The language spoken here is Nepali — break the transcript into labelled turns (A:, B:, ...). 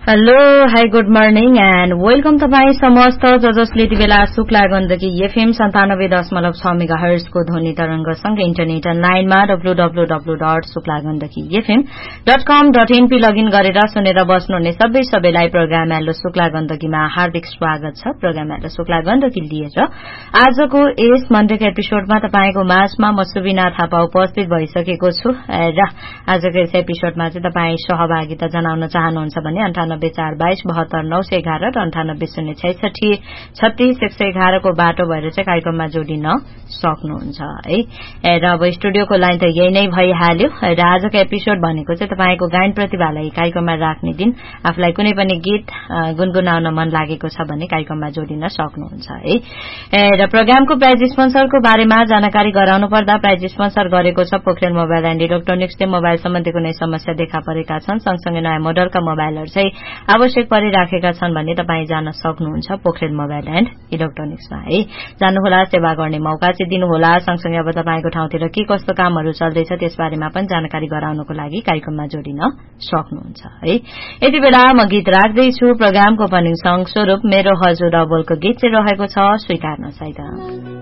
A: Hello hi good morning and welcome तपाईँ समस्त जसले यति बेला शुक्ला गण्डकी एफएम 97.6 मेगाहर्जको ध्वनि तरंगसँगै इन्टरनेट अनलाइनमा www.शुक्लागण्डकीfm.com.np लगइन गरेर सुनेर बस्नुहुने सबैलाई प्रोग्राम हेलो शुक्ला गण्डकीमा हार्दिक स्वागत छ। प्रोग्राम हेलो शुक्ला गण्डकी लिएर आजको यस मन्डेको एपिसोडमा तपाईको माझमा म सुबिना थापा उपस्थित भइसकेको छु र आजको यस एपिसोडमा चाहिँ तपाई सहभागिता जनाउन चाहनुहुन्छ भने 9842272911 र 9806663111 को बाटो भएर चाहिँ कार्यक्रममा जोडिन सक्नुहुन्छ है। र अब स्टुडियोको लाइन त यही नै भइहाल्यो र आजको एपिसोड भनेको चाहिँ तपाईको गायन प्रतिभालाई कार्यक्रममा राख्ने दिन। आफूलाई कुनै पनि गीत गुनगुनाउन मन लागेको छ भने कार्यक्रममा जोडिन सक्नुहुन्छ है। र प्रोग्रामको प्राइज स्पोन्सरको बारेमा जानकारी गराउनु पर्दा प्राइज स्पोन्सर गरेको छ पोखरेल मोबाइल एन्ड इलेक्ट्रोनिक्सले। मोबाइल सम्बन्धी कुनै समस्या देखा परेका छन्, सँगसँगै नयाँ मोडलका मोबाइलहरू चाहिँ आवश्यक परिराखेका छन् भने तपाई जान सक्नुहुन्छ पोखरेल मोबाइल एन्ड इलेक्ट्रोनिक्समा है। जानुहोला, सेवा गर्ने मौका चाहिँ दिनुहोला। सँगसँगै अब तपाईको ठाउँतिर के कस्तो कामहरू चल्दैछ त्यसबारेमा पनि जानकारी गराउनको लागि कार्यक्रममा जोडिन सक्नुहुन्छ है। यति बेला म गीत राख्दैछु। प्रोग्रामको ओपनिङ सङ स्वरूप मेरो हजुर अबोलको गीत चाहिँ रहेको छ, स्वीकार्नुहोस् है त।